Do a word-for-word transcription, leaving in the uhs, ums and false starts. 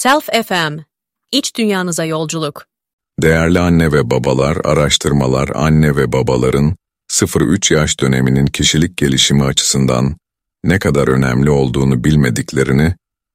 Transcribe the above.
Self F M, İç dünyanıza yolculuk. Değerli anne ve babalar, araştırmalar anne ve babaların sıfır üç yaş döneminin kişilik gelişimi açısından ne kadar önemli olduğunu bilmediklerini